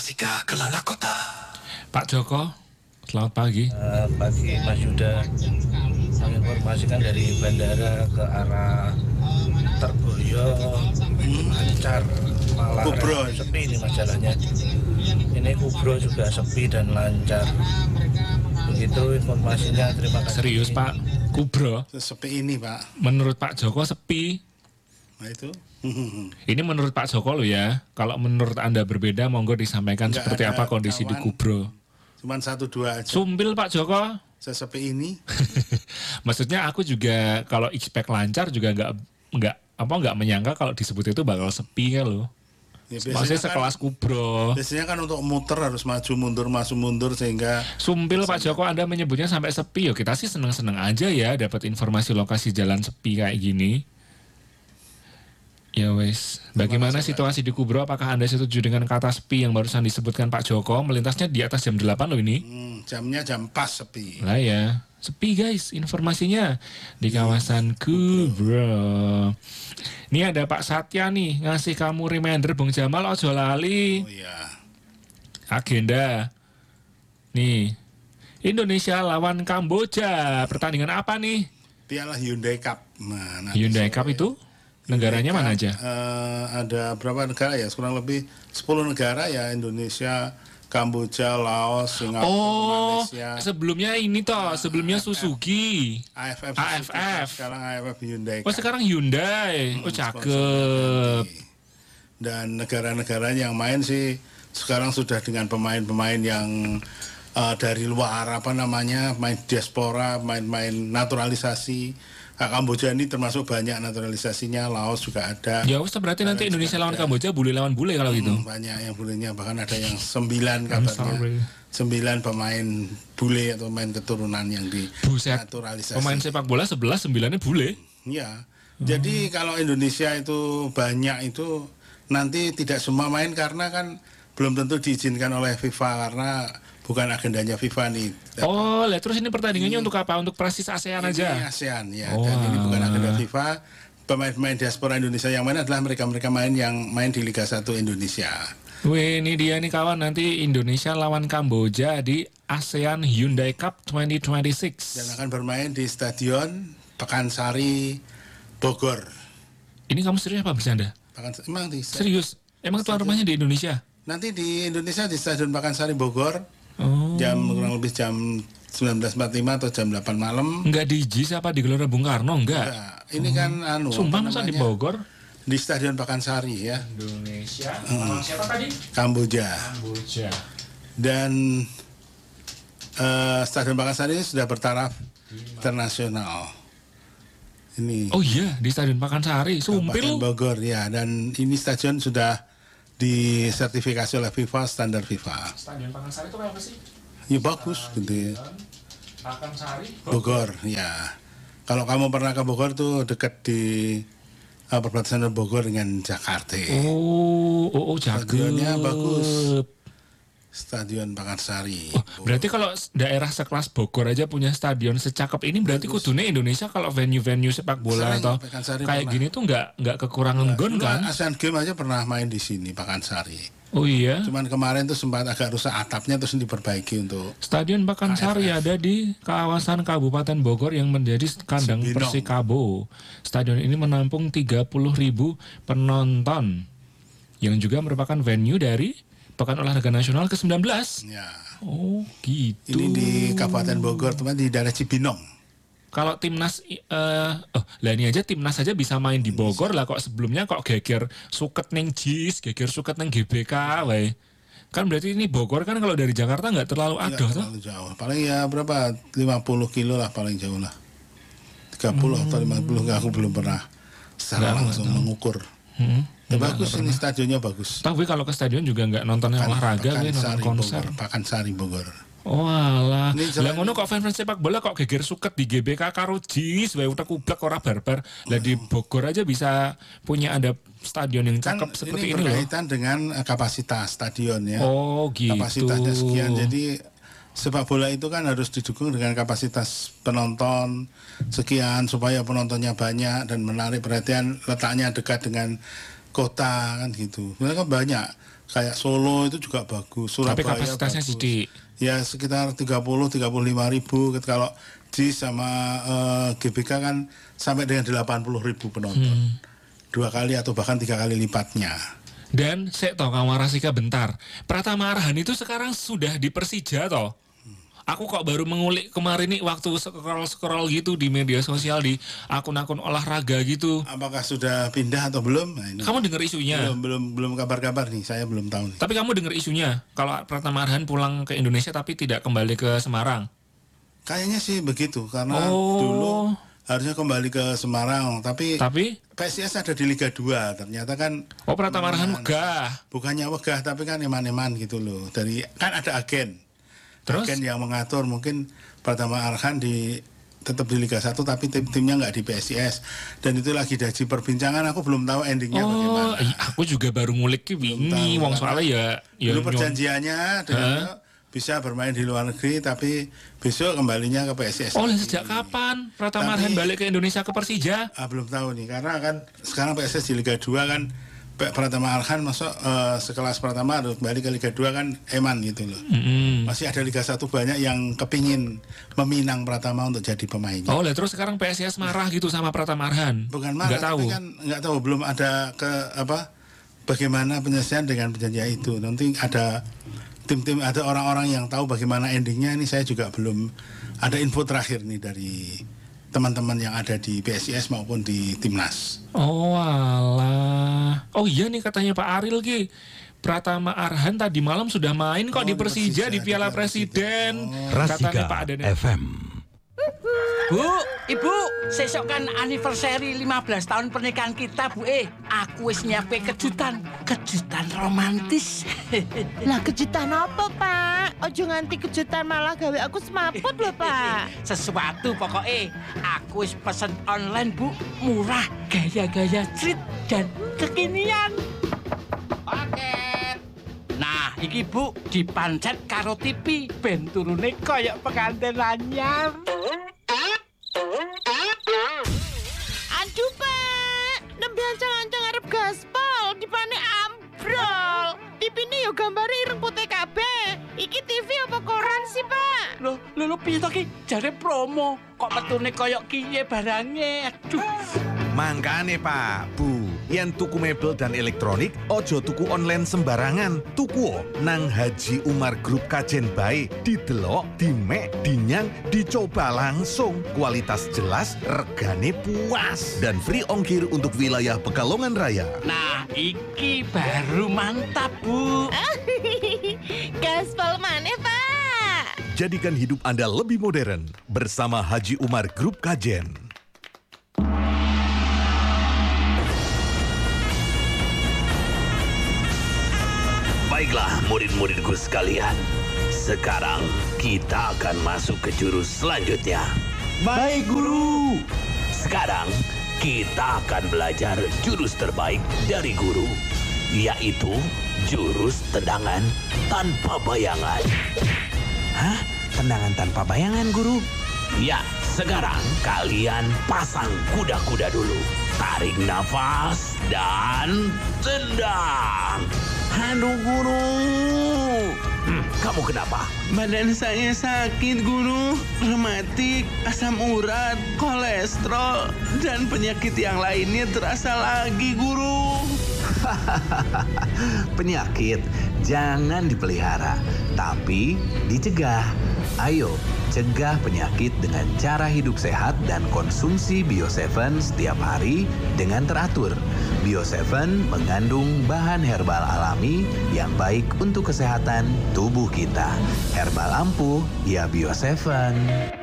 Sika Kelana Kota. Pak Joko, selamat pagi. Pagi Mas Yuda, menginformasikan dari bandara ke arah Terboyo lancar, malah Kubro sepi ini mas jalannya. Ini Kubro juga sepi dan lancar. Begitu informasinya, terima kasih. Serius Pak, Kubro. Sepi ini Pak. Menurut Pak Joko sepi. Nah itu. Ini menurut Pak Joko loh ya. Kalau menurut Anda berbeda, monggo disampaikan Nggak seperti ada apa kondisi di kawan. Kubro. Cuman 1-2 aja. Sumpil Pak Joko. Sesepi ini. Maksudnya aku juga kalau expect lancar juga nggak menyangka kalau disebut itu bakal sepi kan loh. Ya, Maksudnya sekelas Kubro. biasanya kan untuk muter harus maju mundur sehingga Sumpil Pak Joko, Anda menyebutnya sampai sepi. Yo kita sih seneng-seneng aja ya dapat informasi lokasi jalan sepi kayak gini. Ya wes, bagaimana situasi di Kubro? Apakah Anda setuju dengan kata sepi yang barusan disebutkan Pak Joko? Melintasnya di atas jam 8 loh ini. jamnya jam pas sepi. Lah ya, sepi guys informasinya di kawasan Kubro. Ini ada Pak Satya nih ngasih kamu reminder Bung Jamal ojo lali. Oh iya. Agenda. Nih, Indonesia lawan Kamboja. Pertandingan apa nih? Piala Hyundai Cup. Nah, nanti Hyundai sore. Cup itu negaranya Hyundai mana Cup, aja? Ada berapa negara ya? Kurang lebih 10 negara ya. Indonesia, Kamboja, Laos, Singapura, Oh, Malaysia. sebelumnya ini toh, sebelumnya Suzuki. AFF. AFF. Sekarang AFF Hyundai Oh, Cup. sekarang Hyundai. Oh, Sponsornya cakep. nanti. Dan negara-negara yang main sih sekarang sudah dengan pemain-pemain yang dari luar main diaspora, main naturalisasi. Kamboja ini termasuk banyak naturalisasinya, Laos juga ada. Ya wes berarti nanti Indonesia lawan Kamboja bule lawan bule kalau gitu. Banyak yang bulenya, bahkan ada yang 9 I'm kabarnya. sorry. 9 pemain bule atau pemain keturunan yang Buset. dinaturalisasi. Pemain sepak bola 11 9-nya bule. Ya. Jadi kalau Indonesia itu banyak itu nanti tidak semua main karena kan belum tentu diizinkan oleh FIFA karena bukan agendanya FIFA nih. Oh, lah terus ini pertandingannya untuk apa? Untuk Prasis ASEAN Ini aja. ASEAN ya. Oh, Dan ini bukan alah. agenda FIFA. Pemain-pemain diaspora Indonesia yang main adalah mereka-mereka yang main di Liga 1 Indonesia. Wih, ini dia nih kawan, nanti Indonesia lawan Kamboja di ASEAN Hyundai Cup 2026. Dan akan bermain di Stadion Pakansari Bogor. Ini kamu serius apa bercanda? Emang di Serius? Emang tuan rumahnya di Indonesia? nanti di Indonesia di Stadion Pakansari Bogor Oh. kurang lebih jam 19.45 atau jam 8 malam. Enggak di JIS apa di Gelora Bung Karno? Enggak. Nah, ini kan Sumpah masa di Bogor? di Stadion Pakansari ya, Indonesia. Siapa tadi? Kamboja. Kamboja. Dan Stadion Pakansari ini sudah bertaraf internasional. Ini Oh iya, di Stadion Pakansari. Kabupaten Sumpil. Bogor ya, dan ini stadion sudah disertifikasi oleh FIFA, standar FIFA. Stadion Pakansari itu apa sih? Ya bagus gitu ya. Pakansari. Bogor ya. Kalau kamu pernah ke Bogor tuh dekat di perbatasan Bogor dengan Jakarta. Oh, Stadionnya cakep. bagus. Stadion Pakansari. Oh, berarti kalau daerah sekelas Bogor aja punya stadion secakep ini, berarti kudune Indonesia kalau venue-venue sepak bola Sering, atau Pakansari kayak pernah. gini tuh nggak kekurangan gon Dulu kan? Asian Games aja pernah main di sini Pakansari. Oh iya. Cuman kemarin tuh sempat agak rusak atapnya terus diperbaiki untuk Stadion Pakansari ada di kawasan Kabupaten Bogor yang menjadi kandang Cibinong. Persikabo. Stadion ini menampung 30.000 penonton yang juga merupakan venue dari Pekan Olahraga Nasional ke-19. ya. Oh, gitu. Ini di Kabupaten Bogor, teman di daerah Cibinong. Kalau timnas, lah ini aja timnas aja bisa main di Bogor lah. Kok sebelumnya kok geger suket neng JIS, geger suket neng GBK, wae. Kan berarti ini Bogor kan kalau dari Jakarta nggak terlalu Nggak adoh tuh. terlalu jauh. Paling ya berapa? 50 kilo lah paling jauh lah. 30 atau 50 aku belum pernah secara langsung mengukur. Ya, bagus ini stadionnya bagus. Tapi kalau ke stadion juga nggak nonton olahraga, gue nonton konser. Pakansari Bogor. Oh alah. Ini Lah jalan- ngono kok fans sepak bola kok geger suket di GBK karo JIS, wae utek ublek ora barbar. Lah di Bogor aja bisa punya ada stadion yang Kan cakep seperti ini ini loh. berkaitan dengan kapasitas stadion ya. Oh gitu. Kapasitasnya sekian. Jadi sepak bola itu kan harus didukung dengan kapasitas penonton sekian supaya penontonnya banyak dan menarik perhatian, letaknya dekat dengan kota kan gitu. Mereka banyak. Kayak Solo itu juga bagus, Tapi Surabaya kapasitasnya bagus. sedikit. Ya sekitar 30-35 ribu. Kalau JIS sama GBK kan sampai dengan 80 ribu penonton. 2 kali atau bahkan 3 kali lipatnya. Dan saya tahu kamu Rasika bentar. Pratama Arhan itu sekarang sudah di Persija toh. Aku kok baru mengulik kemarin nih waktu scroll gitu di media sosial di akun-akun olahraga gitu. Apakah sudah pindah atau belum? Nah, ini Kamu dengar isunya? belum kabar-kabar nih. Saya belum tahu nih. Tapi kamu dengar isunya kalau Pratama Arhan pulang ke Indonesia tapi tidak kembali ke Semarang? Kayaknya sih begitu karena dulu harusnya kembali ke Semarang, tapi PSIS ada di Liga 2. Ternyata kan Pratama Arhan wegah. Bukannya wegah tapi kan eman-eman gitu loh. Dari kan ada agen. Terus? Agen yang mengatur mungkin Pratama Arhan tetap di Liga 1 tapi timnya nggak di PSIS dan itu lagi daji perbincangan. Aku belum tahu endingnya bagaimana. Aku juga baru ngulik ini wong soalnya ya dulu perjanjiannya dengan bisa bermain di luar negeri tapi besok kembalinya ke PSIS. Sejak kapan Pratama Arhan balik ke Indonesia ke Persija? Belum tahu nih karena kan sekarang PSIS di Liga 2 kan Pratama Arhan masuk sekelas Pratama harus balik ke Liga 2 kan eman gitu loh. Masih ada Liga 1 banyak yang kepingin meminang Pratama untuk jadi pemainnya. Terus sekarang PSIS marah gitu sama Pratama Arhan? Bukan marah, tapi kan nggak tahu belum ada bagaimana penyelesaian dengan perjanjian itu. Nanti ada tim-tim, ada orang-orang yang tahu bagaimana endingnya. Ini saya juga belum ada info terakhir nih dari teman-teman yang ada di PSIS maupun di Timnas. Oh iya nih katanya Pak Aril Pratama Arhan tadi malam sudah main kok di Persija di Piala Presiden. Katanya Pak Aden FM. Bu, Ibu, sesok kan anniversary 15 tahun pernikahan kita, Bu. Aku wis nyiapke kejutan romantis. Lah kejutan apa, Pak? Ojo nganti kejutan malah gawe aku semaput lho, Pak. Sesuatu pokoknya. Aku wis pesen online, Bu. Murah, gaya-gaya street dan kekinian. Paket. Nah, iki Bu dipancet karo TV ben turune koyok pengantin anyar. Aduh, Pak. Nembe ancang-ancang arep gaspol, dipane ambrol. TV-ne yo gambare ireng putih kabeh. Iki TV apa koran sih, Pak? Lho piye to ki? Jare promo. Kok metune koyok kiye barange? Aduh. Mangkane Pak, Bu, yen tuku mebel dan elektronik, ojo tuku online sembarangan. Tuku nang Haji Umar Group Kajen bae, didelok, dimek, dinyang, dicoba langsung. Kualitas jelas, regane puas, dan free ongkir untuk wilayah Pekalongan Raya. Nah, iki baru mantap, Bu. Gaspol maneh, Pak. Jadikan hidup Anda lebih modern bersama Haji Umar Group Kajen. Baiklah murid-muridku sekalian, sekarang kita akan masuk ke jurus selanjutnya. Baik, Guru. Sekarang kita akan belajar jurus terbaik dari guru, yaitu jurus tendangan tanpa bayangan. Hah? Tendangan tanpa bayangan, Guru? Ya, sekarang kalian pasang kuda-kuda dulu. Tarik nafas dan tendang. Aduh, Guru. Kamu kenapa? Badan saya sakit, Guru. Rematik, asam urat, kolesterol, dan penyakit yang lainnya terasa lagi, Guru. Penyakit jangan dipelihara, tapi dicegah. Ayo, cegah penyakit dengan cara hidup sehat dan konsumsi Bio7 setiap hari dengan teratur. Bio7 mengandung bahan herbal alami yang baik untuk kesehatan tubuh kita. Herbal ampuh, ya Bio7.